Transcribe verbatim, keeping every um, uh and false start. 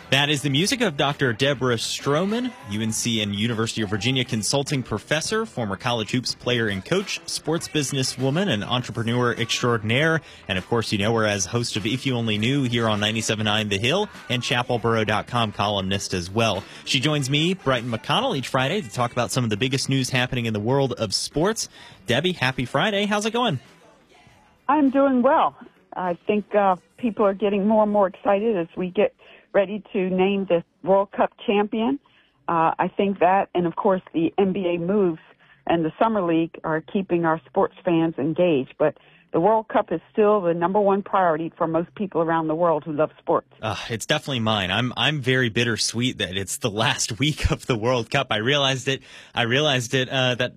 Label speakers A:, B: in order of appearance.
A: That is the music of Doctor Deborah Stroman, U N C and University of Virginia consulting professor, former college hoops player and coach, sports businesswoman, and entrepreneur extraordinaire. And, of course, you know her as host of If You Only Knew here on ninety-seven point nine The Hill and chapel borough dot com columnist as well. She joins me, Brighton McConnell, each Friday to talk about some of the biggest news happening in the world of sports. Debbie, happy Friday. How's it going?
B: I'm doing well. I think uh, people are getting more and more excited as we get ready to name the World Cup champion. Uh, I think that, and of course the N B A moves and the Summer League are keeping our sports fans engaged. But the World Cup is still the number one priority for most people around the world who love sports.
A: Uh, it's definitely mine. I'm I'm very bittersweet that it's the last week of the World Cup. I realized it. I realized it uh, that